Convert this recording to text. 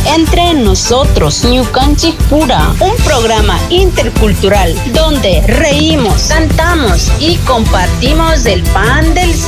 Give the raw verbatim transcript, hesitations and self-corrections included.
Entre Nosotros, Ñucanchic Pura, un programa intercultural donde reímos, cantamos y compartimos el pan del cielo.